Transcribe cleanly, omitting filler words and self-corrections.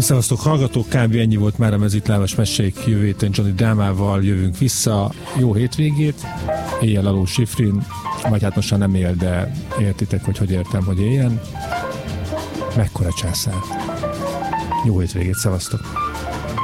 Szevasztok hallgatók, kb. Ennyi volt már a Mezitlábas mesék. Jövő héten Johnny Drámával jövünk vissza. Jó hétvégét, éjjel alul Sifrin, vagy hát most nem él, de értitek, hogy értem, hogy éljen. Mekkora császár. Jó hétvégét, szevasztok!